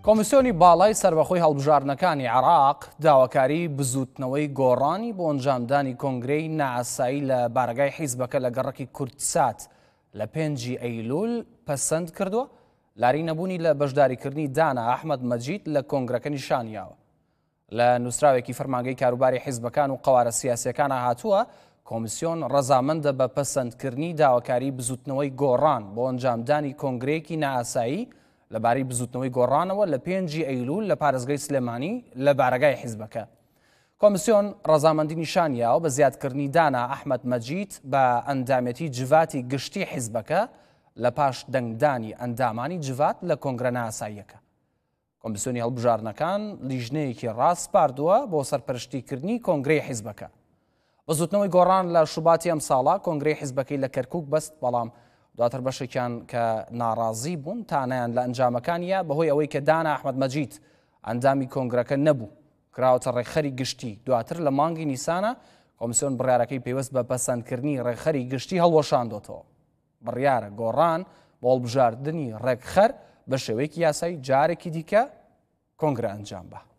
کۆمیسیۆنی باڵای سەربەخۆی هەڵبژارنەکانی عێراق داواکاری بزوتنەوەی گۆڕانی بۆ ئەنجامدانی کۆنگرەی نائاسایی لە بارگای حیزبەکە لە گەڕەکی کوردسات لە 5 ئەیلول پەسەند کردووە. لاری نەبوونی لە بەشداریکردنی دانا ئەحمەد مەجید لە کۆنگرەکە نیشانیاوە. لە نووسراوێکی فەرمانگەی کاروباری حیزبەکان و قەوارە سیاسیەکان هاتووە کۆمیسیۆن ڕەزامەندە بە پەسەندکردنی داواکاری بزوتنەوەی گۆڕان بۆ ئەنجامدانی کۆنگرەیەکی نائاسایی لەبارەی بزوتنەوەی گۆڕانەوە لە 5 ئەیلول لە پارێزگای سلێمانی لە بارگای حیزبەکە. کۆمیسیۆن ڕەزامەندی نیشانیاوە بە زیادکردنی دانا ئەحمەد مەجید بە ئەندامەتی جڤاتی گشتی حیزبەکە لە پاش دەنگدانی ئەندامانی جڤات لە کۆنگرە نائاساییەکە. کۆمیسیۆنی هەڵبژارنەکان لیژنەیەکی ڕاست پاردووە بۆ سەرپەرشتیکردنی کۆنگرەی حیزبەکە. بزوتنەوەی گۆڕان لە شوباتی ئەم ساڵە کۆنگرەی حیزبەکەی لە کەرکووک بەست، بەڵام دواتر بەشێکیان کە ناڕازی بوون تانیان لە ئەنجامەکانیە بەهۆی ئەوەی کە دانا ئەحمەد مەجید ئەندامی کۆنگرەکە نەبوو کراوەتە ڕێکخەری گشتی. دواتر لە مانگی نیسانە کۆمیسیۆن بڕیارەکەی پێوەست بە پەسەندکردنی ڕێکخەری گشتی هەڵوەشاندۆتەوە. بڕیارە گۆڕان بۆ هەڵبژاردننی ڕێکخەر بە شێوەیەکی یاسایی جارێکی دیکە کۆنگرە ئەنجام بە.